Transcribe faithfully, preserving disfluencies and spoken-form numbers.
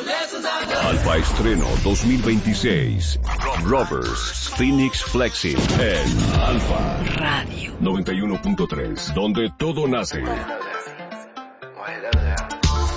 Alfa Estreno dos mil veintiséis. Rovers, Phoenix Flexing en Alfa Radio noventa y uno punto tres, donde todo nace.